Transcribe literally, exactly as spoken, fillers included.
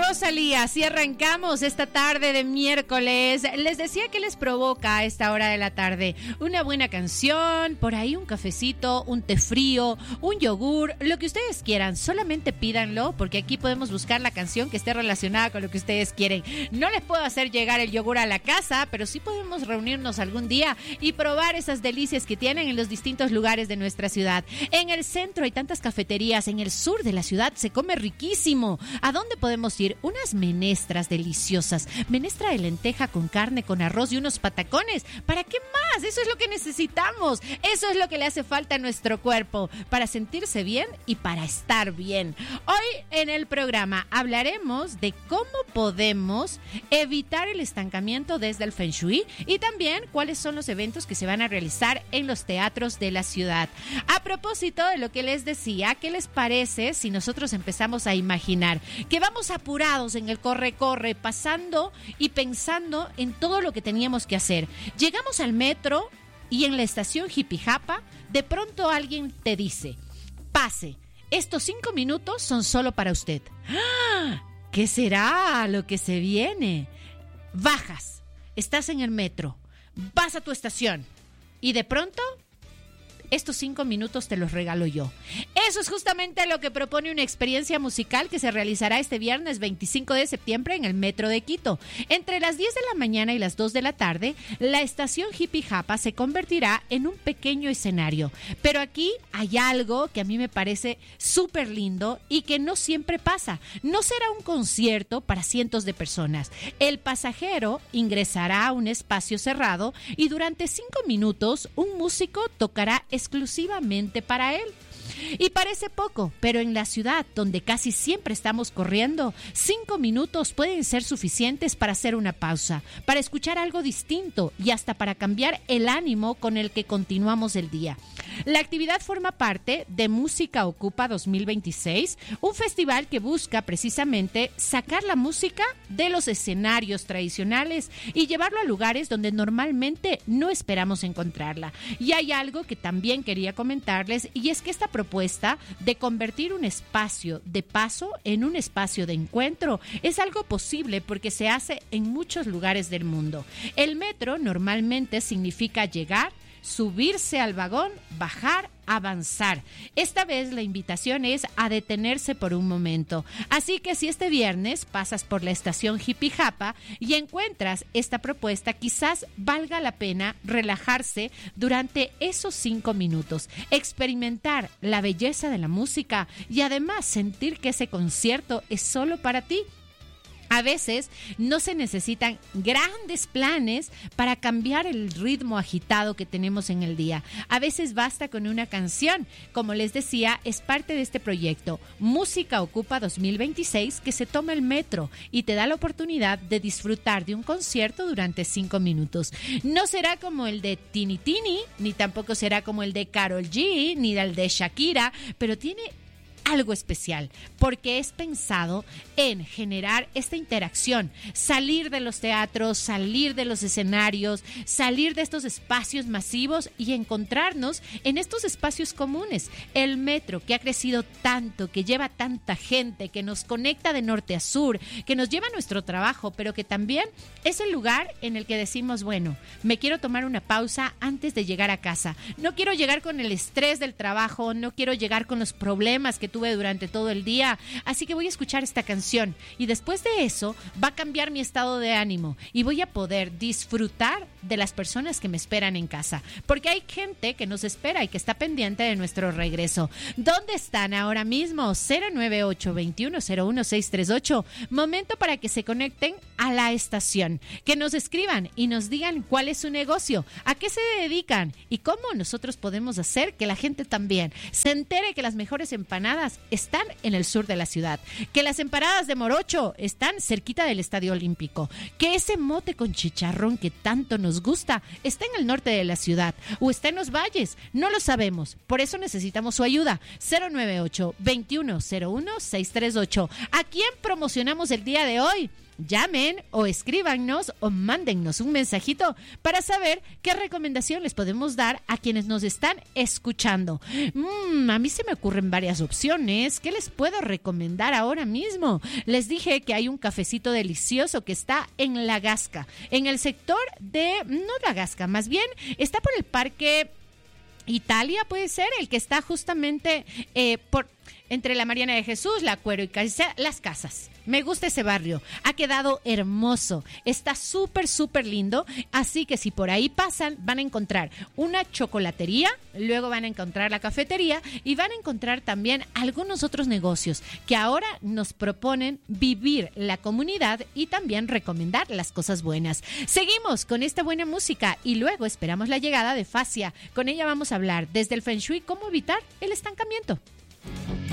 Rosalía, así arrancamos esta tarde de miércoles. Les decía que les provoca a esta hora de la tarde una buena canción, por ahí un cafecito, un té frío, un yogur, lo que ustedes quieran. Solamente pídanlo, porque aquí podemos buscar la canción que esté relacionada con lo que ustedes quieren. No les puedo hacer llegar el yogur a la casa, pero sí podemos reunirnos algún día y probar esas delicias que tienen en los distintos lugares de nuestra ciudad. En el centro hay tantas cafeterías, en el sur de la ciudad se come riquísimo. ¿A dónde podemos ir? Unas menestras deliciosas, menestra de lenteja con carne, con arroz y unos patacones. ¿Para qué más? Eso es lo que necesitamos, eso es lo que le hace falta a nuestro cuerpo para sentirse bien y para estar bien. Hoy en el programa hablaremos de cómo podemos evitar el estancamiento desde el Feng Shui y también cuáles son los eventos que se van a realizar en los teatros de la ciudad. A propósito de lo que les decía, ¿qué les parece si nosotros empezamos a imaginar que vamos apurados en el corre-corre, pasando y pensando en todo lo que teníamos que hacer? Llegamos al metro y en la estación Jipijapa, de pronto alguien te dice: pase, estos cinco minutos son solo para usted. ¡Ah! ¿Qué será lo que se viene? Bajas, estás en el metro, vas a tu estación y de pronto estos cinco minutos te los regalo yo. Eso es justamente lo que propone una experiencia musical que se realizará este viernes veinticinco de septiembre en el Metro de Quito. Entre las diez de la mañana y las dos de la tarde, la estación Jipijapa se convertirá en un pequeño escenario. Pero aquí hay algo que a mí me parece súper lindo y que no siempre pasa. No será un concierto para cientos de personas. El pasajero ingresará a un espacio cerrado y durante cinco minutos un músico tocará exclusivamente para él. Y parece poco, pero en la ciudad donde casi siempre estamos corriendo, cinco minutos pueden ser suficientes para hacer una pausa, para escuchar algo distinto y hasta para cambiar el ánimo con el que continuamos el día. La actividad forma parte de Música Ocupa dos mil veintiséis, un festival que busca precisamente sacar la música de los escenarios tradicionales y llevarlo a lugares donde normalmente no esperamos encontrarla. Y hay algo que también quería comentarles, y es que esta propuesta de convertir un espacio de paso en un espacio de encuentro es algo posible porque se hace en muchos lugares del mundo. El metro normalmente significa llegar, subirse al vagón, bajar, avanzar. Esta vez la invitación es a detenerse por un momento. Así que si este viernes pasas por la estación Jipijapa y encuentras esta propuesta, quizás valga la pena relajarse durante esos cinco minutos, experimentar la belleza de la música y además sentir que ese concierto es solo para ti. A veces no se necesitan grandes planes para cambiar el ritmo agitado que tenemos en el día. A veces basta con una canción. Como les decía, es parte de este proyecto Música Ocupa dos mil veintiséis, que se toma el metro y te da la oportunidad de disfrutar de un concierto durante cinco minutos. No será como el de Tini Tini, ni tampoco será como el de Karol G, ni el de Shakira, pero tiene algo especial, porque es pensado en generar esta interacción, salir de los teatros, salir de los escenarios, salir de estos espacios masivos y encontrarnos en estos espacios comunes. El metro, que ha crecido tanto, que lleva tanta gente, que nos conecta de norte a sur, que nos lleva a nuestro trabajo, pero que también es el lugar en el que decimos: bueno, me quiero tomar una pausa antes de llegar a casa. No quiero llegar con el estrés del trabajo, no quiero llegar con los problemas que tuve durante todo el día, así que voy a escuchar esta canción y después de eso va a cambiar mi estado de ánimo y voy a poder disfrutar de las personas que me esperan en casa, porque hay gente que nos espera y que está pendiente de nuestro regreso. ¿Dónde están ahora mismo? cero nueve ocho, veintiuno cero uno, seiscientos treinta y ocho. Momento para que se conecten a la estación, que nos escriban y nos digan cuál es su negocio, a qué se dedican y cómo nosotros podemos hacer que la gente también se entere que las mejores empanadas están en el sur de la ciudad, que las empanadas de morocho están cerquita del Estadio Olímpico, que ese mote con chicharrón que tanto nos gusta está en el norte de la ciudad o está en los valles. No lo sabemos, por eso necesitamos su ayuda. cero nueve ocho, veintiuno cero uno, seiscientos treinta y ocho. ¿A quién promocionamos el día de hoy? llamen o escríbanos o mándennos un mensajito para saber qué recomendación les podemos dar a quienes nos están escuchando. Mm, a mí se me ocurren varias opciones. ¿Qué les puedo recomendar ahora mismo? Les dije que hay un cafecito delicioso que está en La Gasca, en el sector de, no La Gasca, más bien está por el Parque Italia, puede ser, el que está justamente eh, por entre la Mariana de Jesús, la Cuero y Las Casas. Me gusta ese barrio, ha quedado hermoso, está súper, súper lindo, así que si por ahí pasan van a encontrar una chocolatería, luego van a encontrar la cafetería y van a encontrar también algunos otros negocios que ahora nos proponen vivir la comunidad y también recomendar las cosas buenas. Seguimos con esta buena música y luego esperamos la llegada de Facia. Con ella vamos a hablar desde el Feng Shui cómo evitar el estancamiento.